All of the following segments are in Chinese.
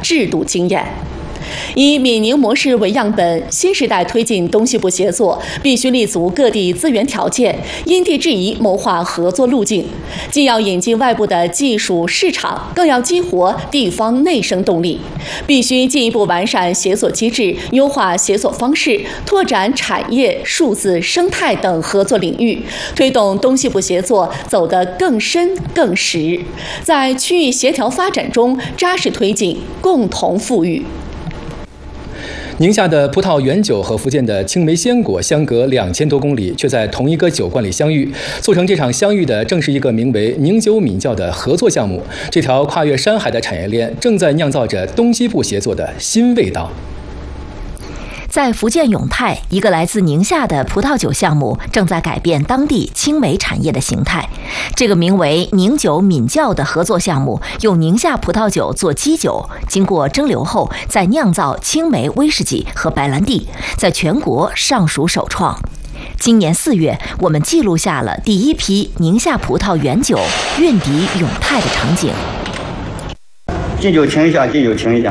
制度经验。以闽宁模式为样本，新时代推进东西部协作，必须立足各地资源条件，因地制宜谋划合作路径。既要引进外部的技术市场，更要激活地方内生动力。必须进一步完善协作机制，优化协作方式，拓展产业、数字、生态等合作领域，推动东西部协作走得更深更实，在区域协调发展中扎实推进，共同富裕。 宁夏的葡萄原酒和福建的青梅鲜果相隔2000多公里，却在同一个酒馆里相遇。促成这场相遇的，正是一个名为宁酒闽窖的合作项目。这条跨越山海的产业链，正在酿造着东西部协作的新味道。 在福建永泰，一个来自宁夏的葡萄酒项目正在改变当地青梅产业的形态。这个名为宁酒闽窖的合作项目，用宁夏葡萄酒做基酒，经过蒸馏后再酿造青梅威士忌和白兰地，在全国尚属首创。今年4月，我们记录下了第一批宁夏葡萄原酒运抵永泰的场景。 敬酒请一下，敬酒请一下。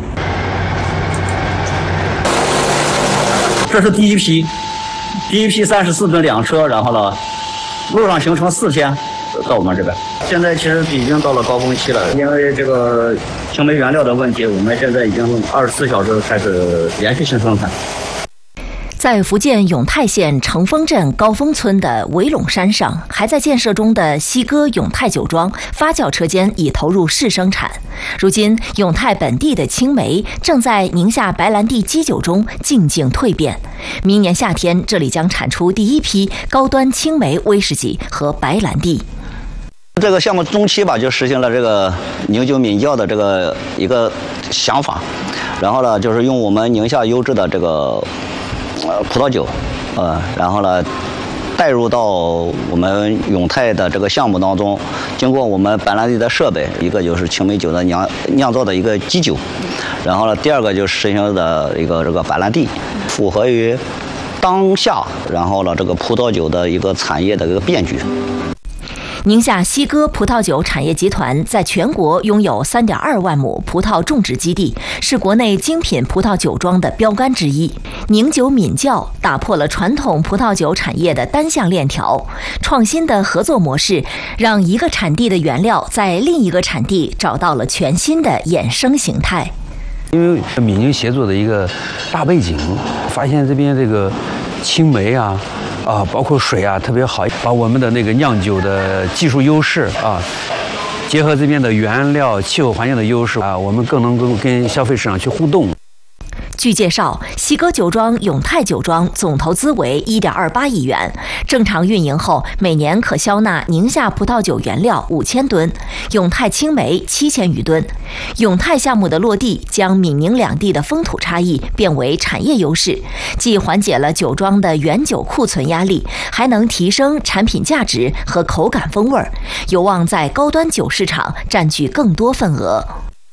这是第一批34吨2车，然后呢，路上行程4天到我们这边。现在其实已经到了高峰期了，因为这个青梅原料的问题，我们现在已经24小时开始连续性生产。 在福建永泰县成丰镇高峰村的围陇山上，还在建设中的西哥永泰酒庄发酵车间已投入试生产。如今，永泰本地的青梅正在宁夏白兰地基酒中静静蜕变。明年夏天，这里将产出第一批高端青梅威士忌和白兰地。 这个项目中期吧，就实行了这个宁酒闽窖的这个一个想法，然后呢，就是用我们宁夏优质的这个葡萄酒，然后呢，带入到我们永泰的这个项目当中，经过我们白兰地的设备，一个就是青梅酒的酿造的一个基酒，然后呢，第二个就是实行的一个这个白兰地，符合于当下，然后呢，这个葡萄酒的一个产业的一个变局。 宁夏西哥葡萄酒产业集团在全国拥有3.2万亩葡萄种植基地，是国内精品葡萄酒庄的标杆之一。宁酒闽窖打破了传统葡萄酒产业的单向链条，创新的合作模式让一个产地的原料在另一个产地找到了全新的衍生形态。 因为闽宁协作的一个大背景，发现这边这个青梅包括水特别好，把我们的那个酿酒的技术优势结合这边的原料、气候环境的优势我们更能够跟消费市场去互动。 据介绍，西哥酒庄永泰酒庄总投资为1.28亿元，正常运营后每年可销纳宁夏葡萄酒原料5000吨，永泰青梅7000余吨。永泰项目的落地将闽宁两地的风土差异变为产业优势，既缓解了酒庄的原酒库存压力，还能提升产品价值和口感风味，有望在高端酒市场占据更多份额。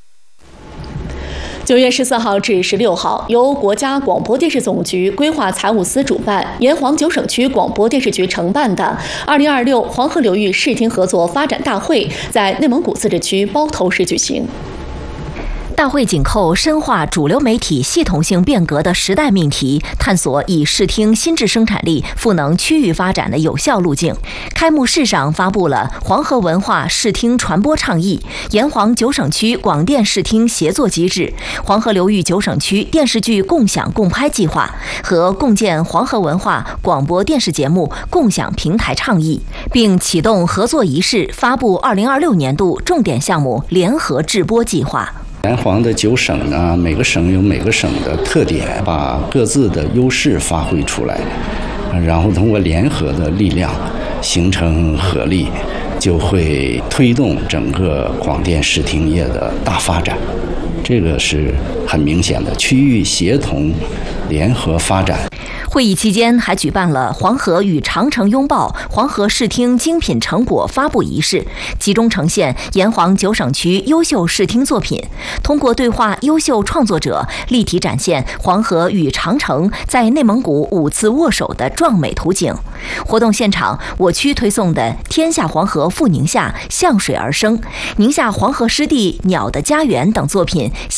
9月14号至16号，由国家广播电视总局规划财务司主办，沿黄9省区广播电视局承办的2026黄河流域视听合作发展大会在内蒙古自治区包头市举行。 大会紧扣深化主流媒体系统性变革的时代命题，探索以视听新质生产力赋能区域发展的有效路径。开幕式上发布了黄河文化视听传播倡议、沿黄9省区广电视听协作机制、黄河流域9省区电视剧共享共拍计划和共建黄河文化广播电视节目共享平台倡议，并启动合作仪式，发布2026年度重点项目联合制播计划。 沿黄的9省呢，每个省有每个省的特点，把各自的优势发挥出来，然后通过联合的力量形成合力，就会推动整个广电视听业的大发展。这个是很明显的区域协同联合发展。 会议期间还举办了黄河与长城拥抱黄河视听精品成果发布仪式，集中呈现沿黄9省区优秀视听作品，通过对话优秀创作者，立体展现黄河与长城在内蒙古5次握手的壮美图景。活动现场，我区推送的天下黄河赴宁夏向水而生、宁夏黄河湿地鸟的家园等作品